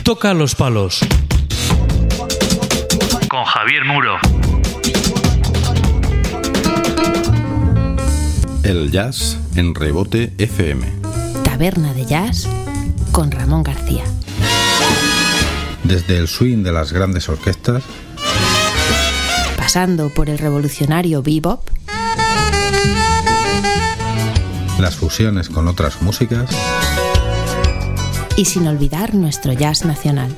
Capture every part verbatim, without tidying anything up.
Toca los palos. Con Javier Muro. El jazz en Rebote F M. Taberna de jazz con Ramón García. Desde el swing de las grandes orquestas, pasando por el revolucionario bebop, las fusiones con otras músicas y sin olvidar nuestro jazz nacional.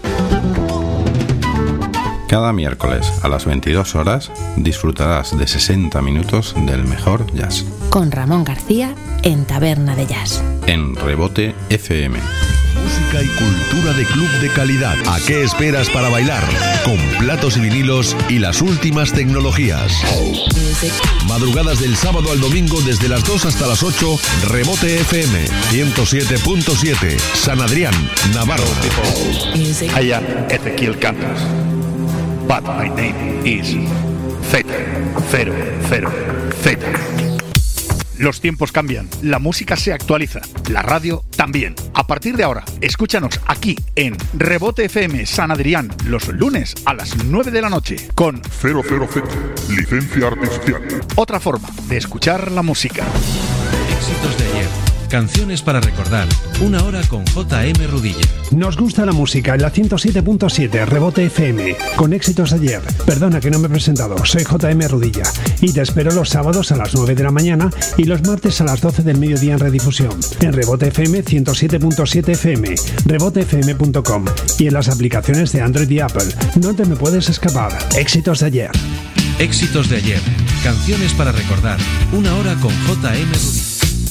Cada miércoles a las veintidós horas disfrutarás de sesenta minutos del mejor jazz. Con Ramón García en Taberna de Jazz. En Rebote F M. Música y cultura de club de calidad. ¿A qué esperas para bailar? Con platos y vinilos y las últimas tecnologías. Madrugadas del sábado al domingo desde las dos hasta las ocho. Rebote F M ciento siete punto siete. San Adrián, Navarra. I am Ezequiel Cantas, but my name is Z. Cero, cero, Z. Los tiempos cambian, la música se actualiza, la radio también. A partir de ahora, escúchanos aquí en Rebote F M San Adrián los lunes a las nueve de la noche con cero cero Z, licencia artificial. Otra forma de escuchar la música. Éxitos de ayer, canciones para recordar, una hora con J M Rudilla. Nos gusta la música en la ciento siete punto siete Rebote F M, con éxitos de ayer. Perdona que no me he presentado, soy J M Rudilla y te espero los sábados a las nueve de la mañana y los martes a las doce del mediodía en redifusión, en Rebote F M ciento siete punto siete F M, rebote f m punto com y en las aplicaciones de Android y Apple. No te me puedes escapar. Éxitos de ayer. Éxitos de ayer, canciones para recordar, una hora con J M Rudilla.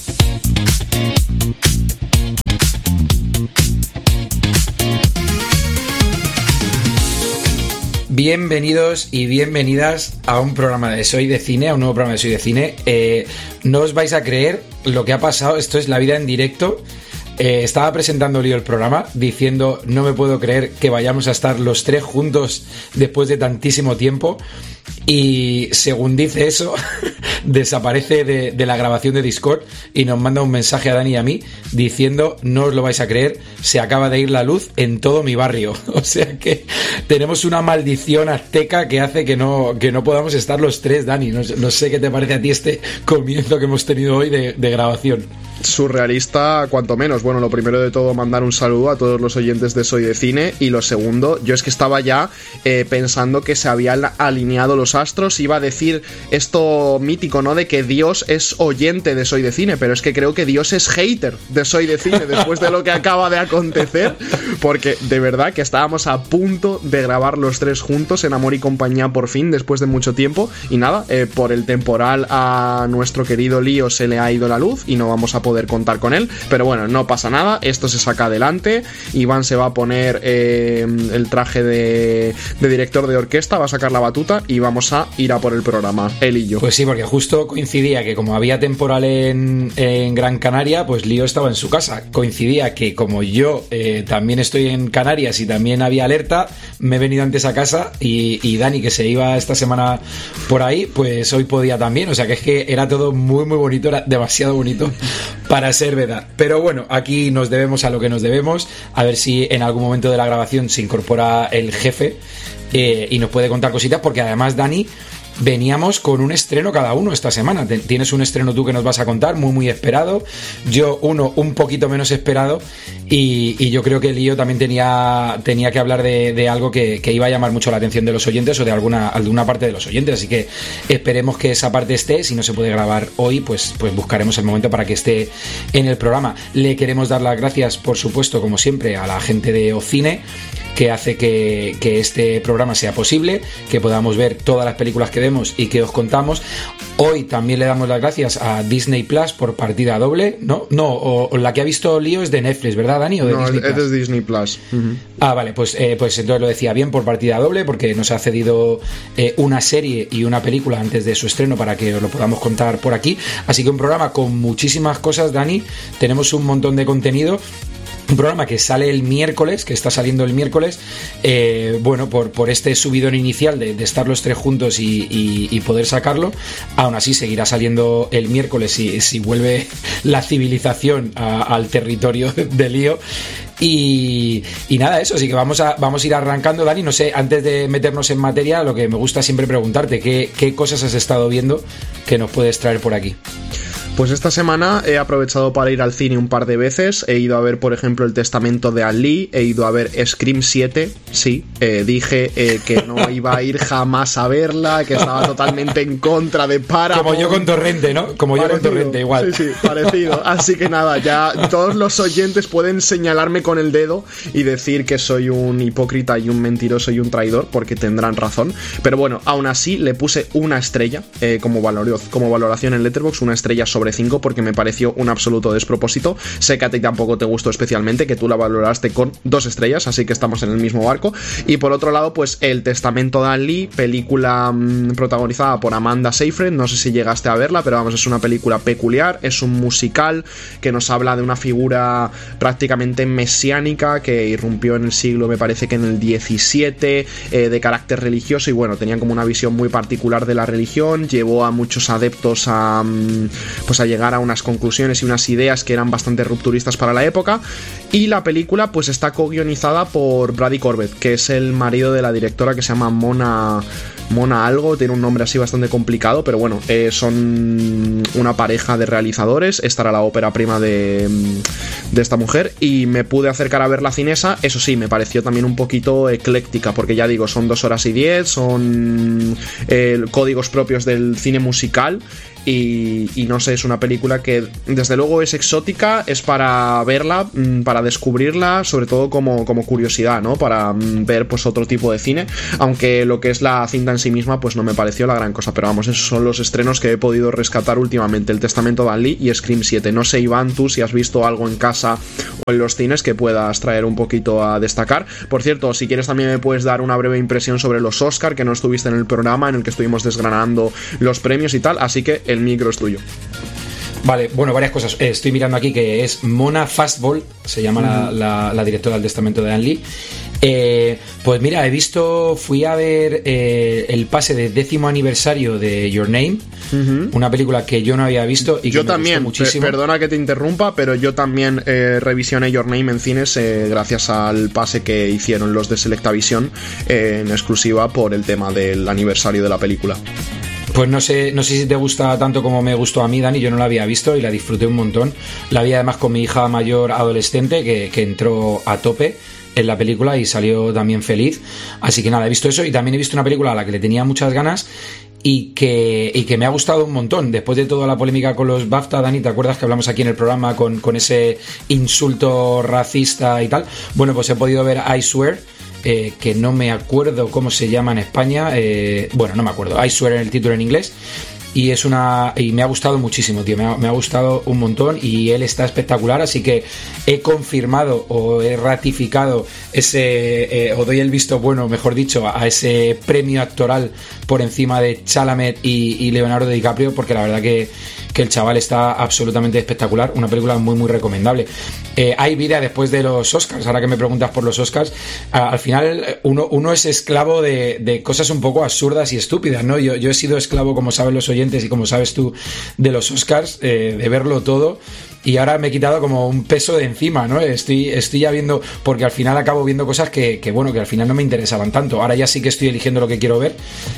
Bienvenidos y bienvenidas a un programa de Soy de Cine, a un nuevo programa de Soy de Cine. Eh, no os vais a creer lo que ha pasado, esto es la vida en directo. Eh, estaba presentando Lío el programa diciendo no me puedo creer que vayamos a estar los tres juntos después de tantísimo tiempo. Y según dice eso, desaparece de, de la grabación de Discord y nos manda un mensaje a Dani y a mí diciendo no os lo vais a creer, se acaba de ir la luz en todo mi barrio. O sea que tenemos una maldición azteca que hace que no, que no podamos estar los tres, Dani. No, no sé qué te parece a ti este comienzo que hemos tenido hoy de, de grabación. Surrealista, cuanto menos. Bueno, lo primero de todo, mandar un saludo a todos los oyentes de Soy de Cine. Y lo segundo, yo es que estaba ya eh, pensando que se habían alineado los astros. Iba a decir esto mítico, ¿no? De que Dios es oyente de Soy de Cine, pero es que creo que Dios es hater de Soy de Cine después de lo que acaba de acontecer, porque de verdad que estábamos a punto de grabar los tres juntos en Amor y Compañía por fin, después de mucho tiempo. Y nada, eh, por el temporal a nuestro querido Lío se le ha ido la luz y no vamos a poder contar con él, pero bueno, no pasa nada, esto se saca adelante. Iván se va a poner eh, el traje de, de director de orquesta, va a sacar la batuta y vamos a ir a por el programa, él y yo. Pues sí, porque justo coincidía que como había temporal en, en Gran Canaria, pues Lío estaba en su casa. Coincidía que como yo eh, también estoy en Canarias y también había alerta, me he venido antes a casa y, y Dani, que se iba esta semana por ahí, pues hoy podía también. O sea que es que era todo muy muy bonito, era demasiado bonito para ser verdad. Pero bueno, aquí nos debemos a lo que nos debemos. A ver si en algún momento de la grabación se incorpora el jefe eh, y nos puede contar cositas, porque además, Dani, veníamos con un estreno cada uno esta semana. Tienes un estreno tú que nos vas a contar, muy muy esperado. Yo uno un poquito menos esperado. Y, y yo creo que Lío también tenía, tenía que hablar de, de algo que, que iba a llamar mucho la atención de los oyentes o de alguna, alguna parte de los oyentes. Así que esperemos que esa parte esté. Si no se puede grabar hoy, pues, pues buscaremos el momento para que esté en el programa. Le queremos dar las gracias, por supuesto, como siempre, a la gente de Ocine, que hace que, que este programa sea posible, que podamos ver todas las películas que vemos y que os contamos. Hoy también le damos las gracias a Disney Plus por partida doble, ¿no? No, o, o la que ha visto Lío es de Netflix, ¿verdad, Dani? ¿O de no, Disney es Plus? de Disney Plus. Uh-huh. Ah, vale, pues, eh, pues entonces lo decía bien, por partida doble, porque nos ha cedido eh, una serie y una película antes de su estreno para que os lo podamos contar por aquí. Así que un programa con muchísimas cosas, Dani. Tenemos un montón de contenido. Un programa que sale el miércoles, que está saliendo el miércoles, eh, bueno, por, por este subidón inicial de, de estar los tres juntos y, y, y poder sacarlo. Aún así seguirá saliendo el miércoles si, si vuelve la civilización a, al territorio de Lío. Y, y nada, eso, así que vamos a, vamos a ir arrancando, Dani. No sé, antes de meternos en materia, lo que me gusta siempre preguntarte, ¿qué, qué cosas has estado viendo que nos puedes traer por aquí? Pues esta semana he aprovechado para ir al cine un par de veces. He ido a ver, por ejemplo, El Testamento de Ali. He ido a ver Scream siete. Sí, eh, dije eh, que no iba a ir jamás a verla, que estaba totalmente en contra de Paramount. Como yo con Torrente, ¿no? Como parecido, yo con Torrente, igual. Sí, sí, parecido. Así que nada, ya todos los oyentes pueden señalarme con el dedo y decir que soy un hipócrita y un mentiroso y un traidor, porque tendrán razón. Pero bueno, aún así le puse una estrella eh, como, valor, como valoración en Letterboxd, una estrella sobre cinco, porque me pareció un absoluto despropósito. Sé que a ti tampoco te gustó especialmente, que tú la valoraste con dos estrellas, así que estamos en el mismo barco. Y por otro lado, pues El Testamento de Ali, película mmm, protagonizada por Amanda Seyfried. No sé si llegaste a verla, pero vamos, es una película peculiar, es un musical que nos habla de una figura prácticamente mesiánica que irrumpió en el siglo, me parece que en el diecisiete, eh, de carácter religioso, y bueno, tenían como una visión muy particular de la religión, llevó a muchos adeptos a mmm, pues a llegar a unas conclusiones y unas ideas que eran bastante rupturistas para la época. Y la película pues está co-guionizada por Brady Corbett, que es el marido de la directora, que se llama Mona Mona algo, tiene un nombre así bastante complicado, pero bueno, eh, son una pareja de realizadores. Esta era la ópera prima de, de esta mujer, y me pude acercar a ver la cinesa. Eso sí, me pareció también un poquito ecléctica, porque ya digo, son dos horas y diez, son eh, códigos propios del cine musical. Y, y no sé, es una película que desde luego es exótica, es para verla, para descubrirla, sobre todo como, como curiosidad, ¿no? Para ver pues otro tipo de cine, aunque lo que es la cinta en sí misma pues no me pareció la gran cosa. Pero vamos, esos son los estrenos que he podido rescatar últimamente: El Testamento de Ali y Scream siete. No sé, Iván, tú si has visto algo en casa o en los cines que puedas traer un poquito a destacar. Por cierto, si quieres también me puedes dar una breve impresión sobre los Oscar, que no estuviste en el programa en el que estuvimos desgranando los premios y tal, así que el micro es tuyo. Vale, bueno, varias cosas. Eh, estoy mirando aquí que es Mona Fastball, se llama uh-huh. la, la, la directora del Testamento de Anne Lee. Eh, pues mira, he visto, fui a ver eh, el pase de décimo aniversario de Your Name, uh-huh. una película que yo no había visto y que yo me también, gustó muchísimo. Perdona que te interrumpa, pero yo también eh, revisioné Your Name en cines eh, gracias al pase que hicieron los de Selectavision eh, en exclusiva por el tema del aniversario de la película. Pues no sé, no sé si te gusta tanto como me gustó a mí, Dani. Yo no la había visto y la disfruté un montón. La vi además con mi hija mayor adolescente, que, que entró a tope en la película y salió también feliz. Así que nada, he visto eso, y también he visto una película a la que le tenía muchas ganas y que, y que me ha gustado un montón. Después de toda la polémica con los BAFTA, Dani, ¿te acuerdas que hablamos aquí en el programa con, con ese insulto racista y tal? Bueno, pues he podido ver I Swear, Eh, que no me acuerdo cómo se llama en España, eh, bueno, no me acuerdo, I Swear en el título en inglés, y es una y me ha gustado muchísimo, tío, me ha, me ha gustado un montón, y él está espectacular, así que he confirmado o he ratificado ese, eh, o doy el visto bueno, mejor dicho, a, a ese premio actoral por encima de Chalamet y, y Leonardo DiCaprio, porque la verdad que que el chaval está absolutamente espectacular, una película muy muy recomendable. Eh, hay vida después de los Oscars. Ahora que me preguntas por los Oscars, a, al final uno, uno es esclavo de, de cosas un poco absurdas y estúpidas, ¿no? Yo, yo he sido esclavo, como saben los oyentes y como sabes tú, de los Oscars, eh, de verlo todo. Y ahora me he quitado como un peso de encima, ¿no? Estoy, estoy ya viendo, porque al final acabo viendo cosas que, que, bueno, que al final no me interesaban tanto. Ahora ya sí que estoy eligiendo lo que quiero ver,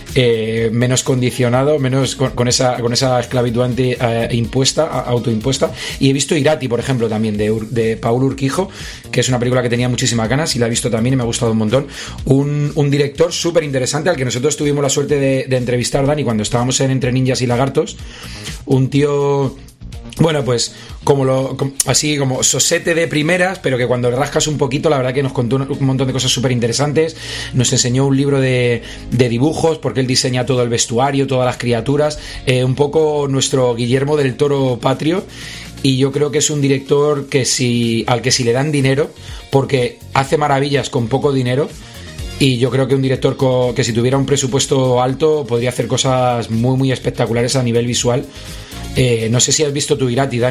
eh, menos condicionado, menos con, con esa con esa esclavitud anti, eh, impuesta, autoimpuesta. Y he visto Irati, por ejemplo, también, de, de Paul Urquijo, que es una película que tenía muchísimas ganas y la he visto también y me ha gustado un montón. Un, un director súper interesante al que nosotros tuvimos la suerte de, de entrevistar, Dani, cuando estábamos en Entre Ninjas y Lagartos. Un tío... Bueno, pues como lo como, así como sosete de primeras, pero que cuando le rascas un poquito, la verdad que nos contó un, un montón de cosas súper interesantes. Nos enseñó un libro de, de dibujos, porque él diseña todo el vestuario, todas las criaturas, eh, un poco nuestro Guillermo del Toro patrio. Y yo creo que es un director que si al que si le dan dinero, porque hace maravillas con poco dinero. Y yo creo que un director co, que si tuviera un presupuesto alto podría hacer cosas muy muy espectaculares a nivel visual. Eh, no sé si has visto tu Irati, Dani.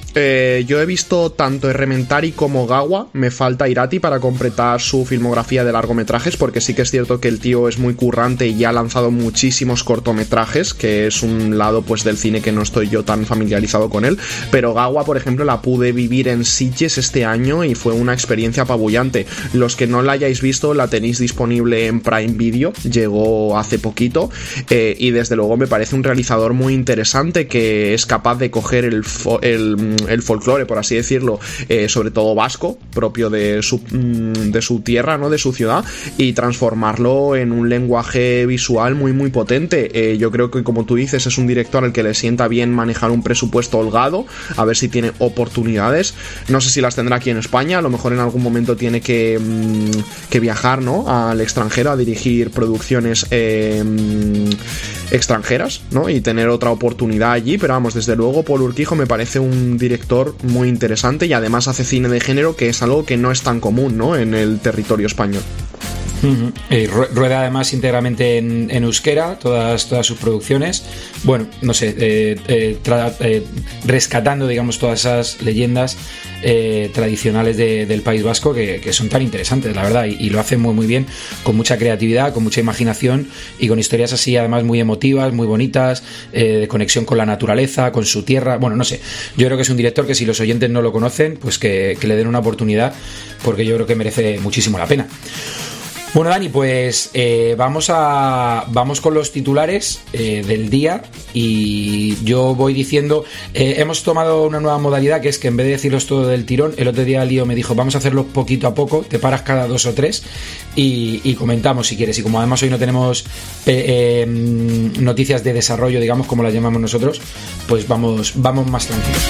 Eh, yo he visto tanto Errementari como Gawa. Me falta Irati para completar su filmografía de largometrajes, porque sí que es cierto que el tío es muy currante y ha lanzado muchísimos cortometrajes, que es un lado pues del cine que no estoy yo tan familiarizado con él. Pero Gawa, por ejemplo, la pude vivir en Sitges este año y fue una experiencia apabullante. Los que no la hayáis visto, la tenéis disponible en Prime Video, llegó hace poquito, eh, y desde luego me parece un realizador muy interesante que es capaz de coger el, fo- el el folclore, por así decirlo, eh, sobre todo vasco, propio de su, de su tierra, ¿no? De su ciudad, y transformarlo en un lenguaje visual muy muy potente. Eh, yo creo que, como tú dices, es un director al que le sienta bien manejar un presupuesto holgado, a ver si tiene oportunidades. No sé si las tendrá aquí en España, a lo mejor en algún momento tiene que, mmm, que viajar, ¿no? Al extranjero a dirigir producciones eh, extranjeras, ¿no? Y tener otra oportunidad allí, pero vamos, desde luego Pol Urquijo me parece un director muy interesante y además hace cine de género, que es algo que no es tan común, ¿no? En el territorio español. Uh-huh. Eh, rueda además íntegramente en, en euskera todas, todas sus producciones. Bueno, no sé, eh, eh, tra- eh, rescatando, digamos, todas esas leyendas eh, tradicionales de, del País Vasco que, que son tan interesantes, la verdad, y, y lo hace muy muy bien, con mucha creatividad, con mucha imaginación y con historias así además muy emotivas, muy bonitas, eh, de conexión con la naturaleza, con su tierra. Bueno, no sé, yo creo que es un director que, si los oyentes no lo conocen, pues que, que le den una oportunidad, porque yo creo que merece muchísimo la pena. Bueno, Dani, pues eh, vamos a vamos con los titulares eh, del día, y yo voy diciendo, eh, hemos tomado una nueva modalidad, que es que en vez de decirlos todo del tirón, el otro día Lío me dijo, vamos a hacerlo poquito a poco, te paras cada dos o tres y, y comentamos si quieres, y como además hoy no tenemos eh, eh, noticias de desarrollo, digamos, como las llamamos nosotros, pues vamos, vamos más tranquilos.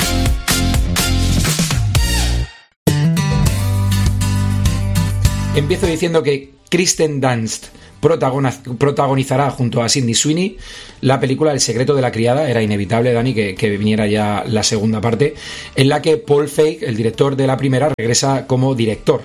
Empiezo diciendo que Kirsten Dunst protagonizará junto a Sydney Sweeney la película El secreto de la criada. Era inevitable, Dani, que, que viniera ya la segunda parte, en la que Paul Feig, el director de la primera, regresa como director.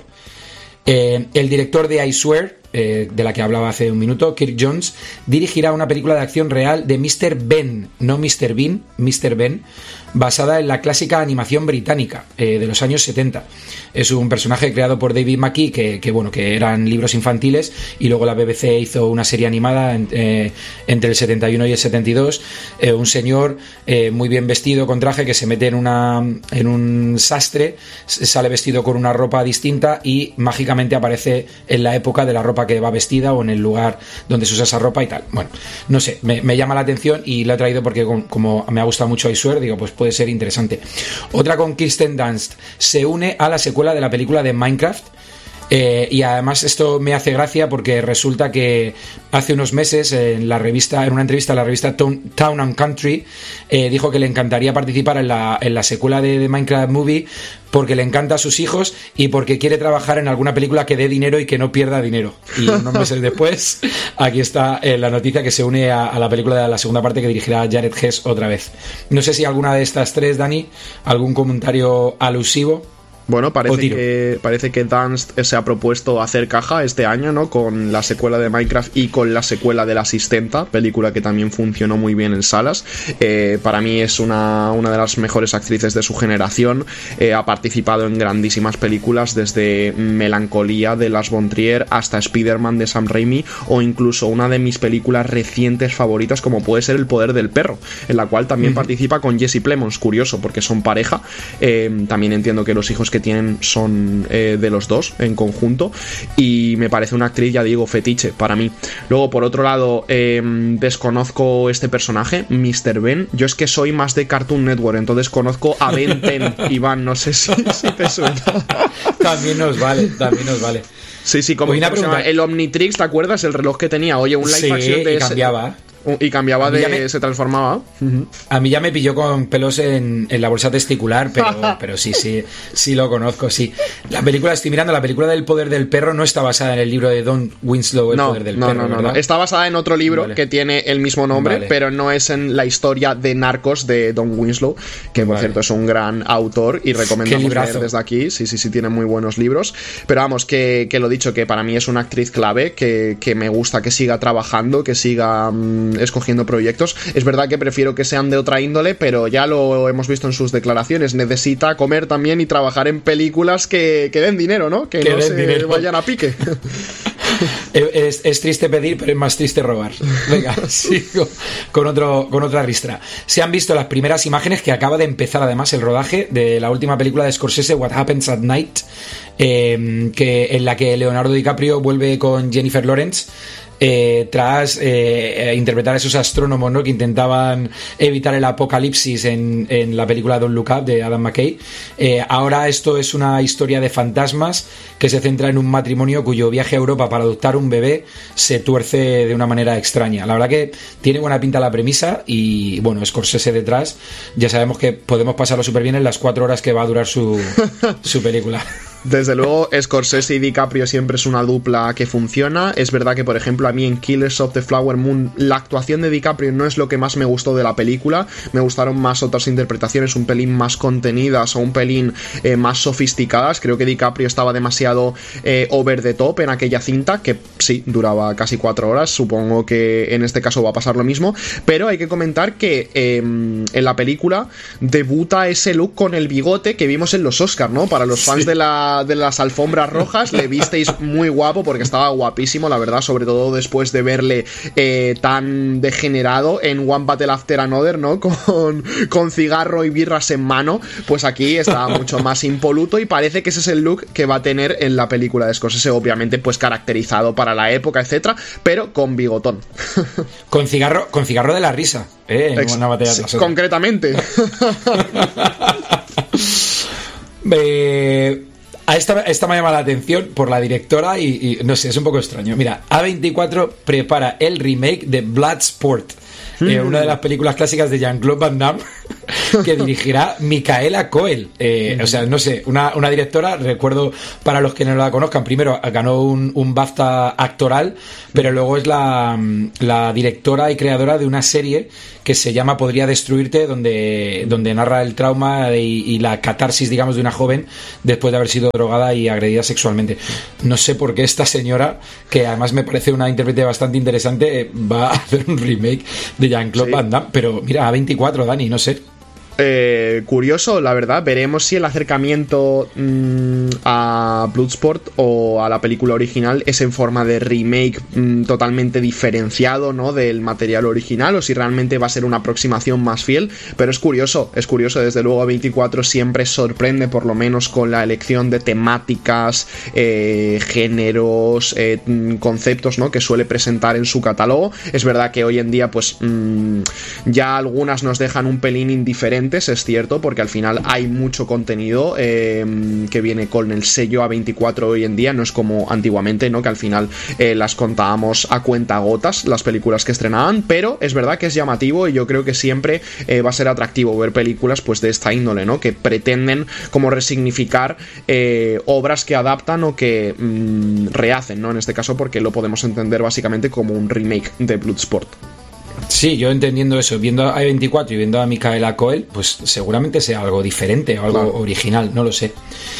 Eh, el director de I Swear, eh, de la que hablaba hace un minuto, Kirk Jones, dirigirá una película de acción real de mister Ben, no mister Bean, mister Ben, basada en la clásica animación británica eh, de los años setenta. Es un personaje creado por David McKee, que, que bueno, que eran libros infantiles, y luego la B B C hizo una serie animada en, eh, entre el setenta y uno y el setenta y dos. Eh, un señor eh, muy bien vestido, con traje, que se mete en una en un sastre, sale vestido con una ropa distinta y mágicamente aparece en la época de la ropa que va vestida o en el lugar donde se usa esa ropa y tal. Bueno, no sé, me, me llama la atención y la he traído porque como, como me ha gustado mucho I Swear, digo, pues puede ser interesante. Otra con Kirsten Dunst, se une a la secuela de la película de Minecraft. Eh, y además esto me hace gracia porque resulta que hace unos meses en la revista, en una entrevista a la revista Town, Town and Country, eh, dijo que le encantaría participar en la, en la secuela de, de Minecraft Movie, porque le encanta a sus hijos y porque quiere trabajar en alguna película que dé dinero y que no pierda dinero. Y unos meses después, aquí está eh, la noticia, que se une a, a la película de la segunda parte que dirigirá Jared Hess otra vez. No sé si alguna de estas tres, Dani, algún comentario alusivo. Bueno, parece que, parece que Dunst se ha propuesto hacer caja este año, ¿no? Con la secuela de Minecraft y con la secuela de La Asistenta, película que también funcionó muy bien en salas. Eh, para mí es una, una de las mejores actrices de su generación. Eh, ha participado en grandísimas películas, desde Melancolía de Lars von Trier hasta Spider-Man de Sam Raimi, o incluso una de mis películas recientes favoritas, como puede ser El poder del perro, en la cual también uh-huh. participa con Jesse Plemons. Curioso, porque son pareja. Eh, también entiendo que los hijos que tienen son eh, de los dos en conjunto, y me parece una actriz, ya digo, fetiche para mí. Luego, por otro lado, eh, desconozco este personaje, mister Ben. Yo es que soy más de Cartoon Network, entonces conozco a Ben ten. Iván, no sé si, si te suena. También nos vale, también nos vale. Sí, sí, como una pregunta. El Omnitrix, ¿te acuerdas? El reloj que tenía. Oye, un live sí, action de y ese... cambiaba. Y cambiaba de... me, se transformaba. Uh-huh. A mí ya me pilló con pelos en, en la bolsa testicular, pero, pero sí, sí, sí lo conozco, sí. La película, estoy mirando, la película del poder del perro no está basada en el libro de Don Winslow, El no, poder del no, perro, no, no, ¿verdad? no. Está basada en otro libro vale. que tiene el mismo nombre, vale. pero no es en la historia de Narcos de Don Winslow, que por vale. cierto es un gran autor y recomendamos leer desde aquí. Sí, sí, sí, tiene muy buenos libros. Pero vamos, que, que lo dicho, que para mí es una actriz clave, que, que me gusta que siga trabajando, que siga... Mmm, mmm, escogiendo proyectos. Es verdad que prefiero que sean de otra índole, pero ya lo hemos visto en sus declaraciones, necesita comer también y trabajar en películas que, que den dinero, ¿no? Que, que no se dinero. vayan a pique. Es, es triste pedir, pero es más triste robar. Venga, sigo con, otro, con otra ristra. Se han visto las primeras imágenes, que acaba de empezar además el rodaje de la última película de Scorsese, What Happens at Night, eh, que, en la que Leonardo DiCaprio vuelve con Jennifer Lawrence. Eh, tras eh, interpretar a esos astrónomos, ¿no?, que intentaban evitar el apocalipsis en, en la película Don't Look Up de Adam McKay. Eh, ahora esto es una historia de fantasmas que se centra en un matrimonio cuyo viaje a Europa para adoptar un bebé se tuerce de una manera extraña. La verdad que tiene buena pinta la premisa y, bueno, Scorsese detrás, ya sabemos que podemos pasarlo súper bien en las cuatro horas que va a durar su, su película. Desde luego, Scorsese y DiCaprio siempre es una dupla que funciona. Es verdad que, por ejemplo, a mí en Killers of the Flower Moon la actuación de DiCaprio no es lo que más me gustó de la película. Me gustaron más otras interpretaciones, un pelín más contenidas o un pelín eh, más sofisticadas. Creo que DiCaprio estaba demasiado eh, over the top en aquella cinta, que sí, duraba casi cuatro horas. Supongo que en este caso va a pasar lo mismo. Pero hay que comentar que eh, en la película debuta ese look con el bigote que vimos en los Oscars, ¿no? Para los fans sí. de la de las alfombras rojas, le visteis muy guapo porque estaba guapísimo, la verdad, sobre todo después de verle eh, tan degenerado en One Battle After Another, ¿no? Con, con cigarro y birras en mano, pues aquí estaba mucho más impoluto y parece que ese es el look que va a tener en la película de Scorsese, obviamente pues caracterizado para la época, etcétera, pero con bigotón. Con cigarro, con cigarro de la risa, ¿eh? En una batalla sí, concretamente. eh... Esta, esta me llama la atención por la directora y, y no sé, es un poco extraño. Mira, A veinticuatro prepara el remake de Bloodsport, mm. eh, una de las películas clásicas de Jean-Claude Van Damme, que dirigirá Micaela Coel. Eh, mm. O sea, no sé, una, una directora, recuerdo para los que no la conozcan, primero ganó un, un BAFTA actoral, pero luego es la, la directora y creadora de una serie que se llama Podría Destruirte, donde, donde narra el trauma y, y la catarsis, digamos, de una joven después de haber sido drogada y agredida sexualmente. No sé por qué esta señora, que además me parece una intérprete bastante interesante, va a hacer un remake de Jean-Claude sí. Van Damme, pero mira, A veinticuatro, Dani, no sé. Eh, curioso, la verdad. Veremos si el acercamiento mmm, a Bloodsport o a la película original es en forma de remake mmm, totalmente diferenciado, ¿no?, del material original, o si realmente va a ser una aproximación más fiel. Pero es curioso, es curioso. Desde luego A veinticuatro siempre sorprende, por lo menos con la elección de temáticas, eh, géneros, eh, conceptos, ¿no?, que suele presentar en su catálogo. Es verdad que hoy en día pues mmm, ya algunas nos dejan un pelín indiferentes, es cierto, porque al final hay mucho contenido eh, que viene con el sello A veinticuatro hoy en día, no es como antiguamente, ¿no?, que al final eh, las contábamos a cuentagotas las películas que estrenaban, pero es verdad que es llamativo y yo creo que siempre eh, va a ser atractivo ver películas pues de esta índole, ¿no?, que pretenden como resignificar eh, obras que adaptan o que mmm, rehacen, ¿no?, en este caso, porque lo podemos entender básicamente como un remake de Bloodsport. Sí, yo entendiendo eso, viendo a A veinticuatro y viendo a Micaela Coel, pues seguramente sea algo diferente o algo claro. original, no lo sé.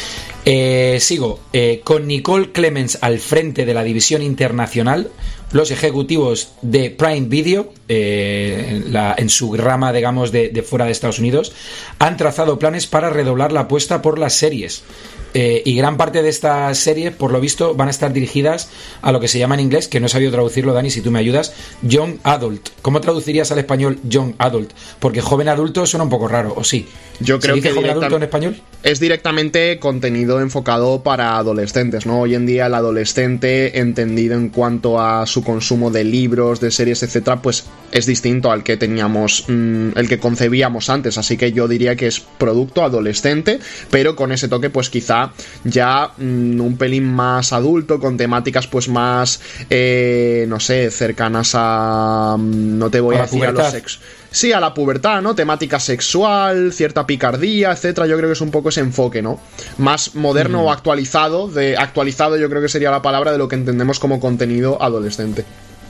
Eh, sigo, eh, con Nicole Clements al frente de la división internacional, los ejecutivos de Prime Video, eh, en, la, en su rama, digamos, de, de fuera de Estados Unidos, han trazado planes para redoblar la apuesta por las series. Eh, y gran parte de estas series, por lo visto, van a estar dirigidas a lo que se llama en inglés, que no he sabido traducirlo, Dani, si tú me ayudas, Young Adult. ¿Cómo traducirías al español Young Adult? Porque joven adulto suena un poco raro, ¿o sí? Yo creo que joven adulto en español es directamente contenido enfocado para adolescentes, ¿no? Hoy en día el adolescente, entendido en cuanto a su consumo de libros, de series, etcétera, pues es distinto al que teníamos, mmm, el que concebíamos antes, así que yo diría que es producto adolescente, pero con ese toque pues quizá ya mmm, un pelín más adulto, con temáticas pues más eh, no sé, cercanas a mmm, no te voy a, a decir a los sexos. Sí, a la pubertad, ¿no? Temática sexual, cierta picardía, etcétera. Yo creo que es un poco ese enfoque, ¿no? Más moderno mm. o actualizado. De actualizado yo creo que sería la palabra de lo que entendemos como contenido adolescente.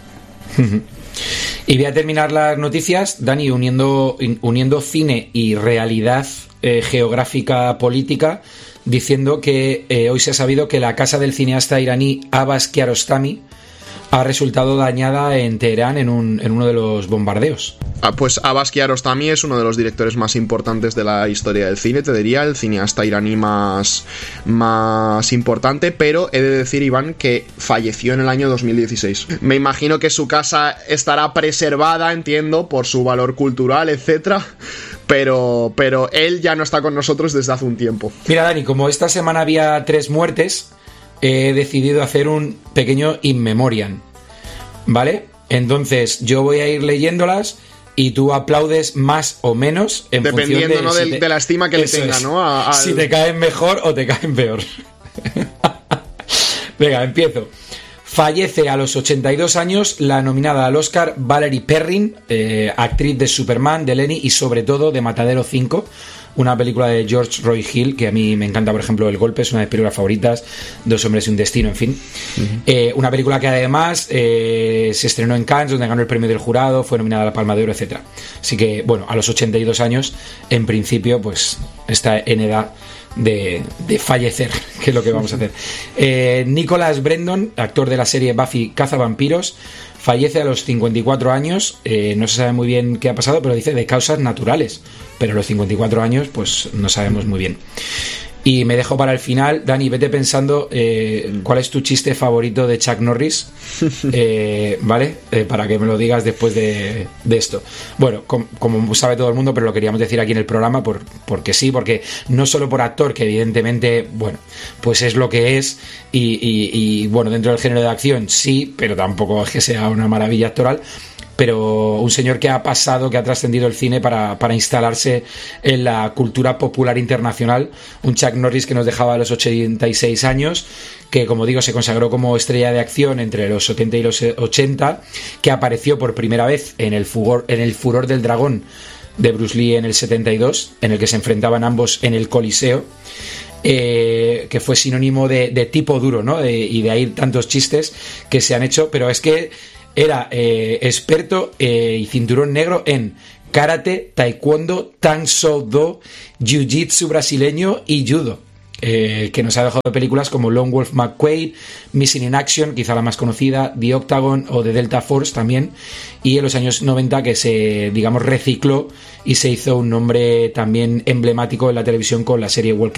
Y voy a terminar las noticias, Dani, uniendo, uniendo cine y realidad eh, geográfica política, diciendo que eh, hoy se ha sabido que la casa del cineasta iraní Abbas Kiarostami ha resultado dañada en Teherán en, un, en uno de los bombardeos. Ah, pues Abbas Kiarostami es uno de los directores más importantes de la historia del cine, te diría, el cineasta iraní más, más importante, pero he de decir, Iván, que falleció en el año dos mil dieciséis. Me imagino que su casa estará preservada, entiendo, por su valor cultural, etcétera, pero, pero él ya no está con nosotros desde hace un tiempo. Mira, Dani, como esta semana había tres muertes, he decidido hacer un pequeño in memoriam, ¿vale? Entonces yo voy a ir leyéndolas y tú aplaudes más o menos en dependiendo, función de, ¿no? si de, te, de la estima que le tenga, es, ¿no? A, al... Si te caen mejor o te caen peor. Venga, empiezo. Fallece a los ochenta y dos años la nominada al Oscar Valerie Perrin, eh, actriz de Superman, de Lenny y sobre todo de Matadero cinco, una película de George Roy Hill que a mí me encanta, por ejemplo, El Golpe, es una de mis películas favoritas, Dos hombres y un destino, en fin. Uh-huh. Eh, una película que además eh, se estrenó en Cannes, donde ganó el premio del jurado, fue nominada a la Palma de Oro, etcétera. Así que, bueno, a los ochenta y dos años, en principio, pues está en edad de, de fallecer, que es lo que vamos a hacer. Eh, Nicholas Brendon, actor de la serie Buffy Cazavampiros, fallece a los cincuenta y cuatro años, eh, no se sabe muy bien qué ha pasado, pero dice de causas naturales, pero a los cincuenta y cuatro años pues no sabemos muy bien. Y me dejo para el final, Dani, vete pensando eh, cuál es tu chiste favorito de Chuck Norris, eh, ¿vale? Eh, para que me lo digas después de, de esto. Bueno, com, como sabe todo el mundo, pero lo queríamos decir aquí en el programa por, porque sí, porque no solo por actor, que evidentemente, bueno, pues es lo que es, y, y, y bueno, dentro del género de acción sí, pero tampoco es que sea una maravilla actoral, pero un señor que ha pasado, que ha trascendido el cine para, para instalarse en la cultura popular internacional, un Chuck Norris que nos dejaba a los ochenta y seis años, que como digo se consagró como estrella de acción entre los setenta y los ochenta, que apareció por primera vez en el furor, en el Furor del Dragón de Bruce Lee en el setenta y dos, en el que se enfrentaban ambos en el Coliseo. Eh, que fue sinónimo de, de tipo duro, ¿no? De, y de ahí tantos chistes que se han hecho, pero es que era eh, experto eh, y cinturón negro en karate, taekwondo, tang soo do, jiu-jitsu brasileño y judo, eh, que nos ha dejado películas como Lone Wolf McQuade, Missing in Action, quizá la más conocida, The Octagon o The Delta Force también, y en los años noventa que se, digamos, recicló y se hizo un nombre también emblemático en la televisión con la serie Walker